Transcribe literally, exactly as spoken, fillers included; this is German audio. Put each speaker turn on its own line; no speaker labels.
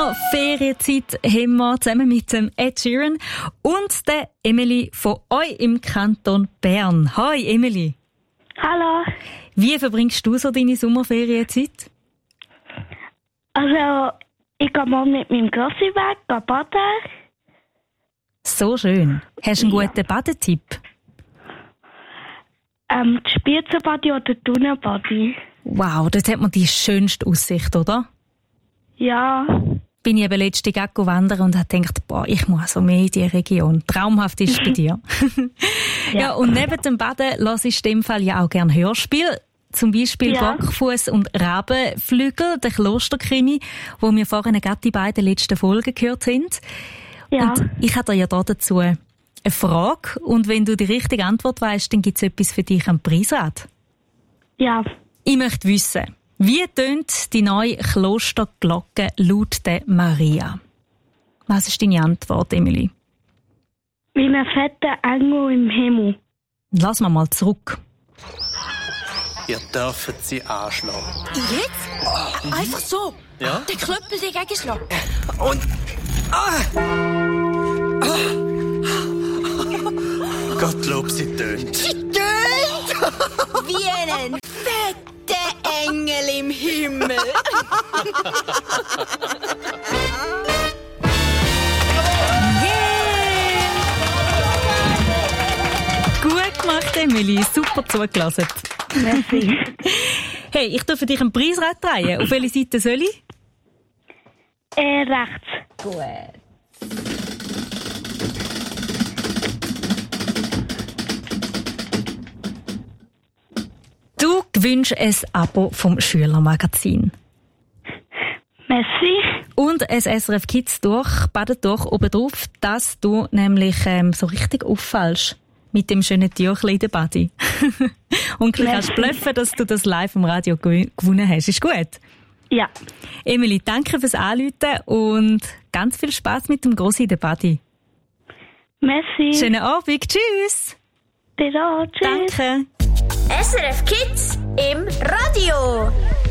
Sommerferienzeit haben wir zusammen mit dem Ed Sheeran und der Emily von euch im Kanton Bern. Hi Emily.
Hallo.
Wie verbringst du so deine Sommerferienzeit?
Also, ich gehe morgen mit meinem Grossi weg, gehe baden.
So schön. Hast du einen
Ja.
guten Badetipp?
Ähm, die Spitzenbadi oder die Tunnelbadi.
Wow, dort hat man die schönste Aussicht, oder?
Ja.
Bin ich eben letztens auch wandern und habe gedacht, boah, ich muss so mehr in diese Region. Traumhaft ist es bei dir. ja. ja, und neben dem Baden lasse ich in dem Fall ja auch gerne Hörspiel. Zum Beispiel
Ja.
Bockfuss und Rabenflügel, der Klosterkrimi, wo wir vorhin gerade die beiden letzten Folgen gehört haben.
Ja.
Und ich habe dir ja da dazu eine Frage. Und wenn du die richtige Antwort weißt, dann gibt es etwas für dich am Preisrad.
Ja.
Ich möchte wissen, wie tönt die neue Klosterglocke laut der Maria? Was ist deine Antwort, Emily?
Wie ein fetter Engel im Himmel.
Lass mal mal zurück.
Ihr dürft sie anschlagen.
Jetzt? Einfach so?
Ja?
Den Knöppel dagegen schlagen.
Und... Ah! Gottlob, sie tönt.
Sie tönt! Wie einen fetten Engel im Himmel.
Gut gemacht, Emily. Super zugelassen.
Merci.
Hey, ich darf für dich einen Preisrad drehen. Auf welche Seite soll ich?
äh, rechts.
Gut. Du gewünscht ein Abo vom Schülermagazin.
Merci.
Und ein S R F Kids durch, badet durch oben drauf, dass du nämlich ähm, so richtig auffällst mit dem schönen Tüchlein in der Body. Und du kannst bluffen, dass du das live im Radio gew- gewonnen hast. Ist gut?
Ja.
Emily, danke fürs Anrufen und ganz viel Spass mit dem Grossi in der Body.
Merci.
Schönen Abend. Tschüss.
Dir auch. Tschüss.
Danke.
S R F Kids im Radio.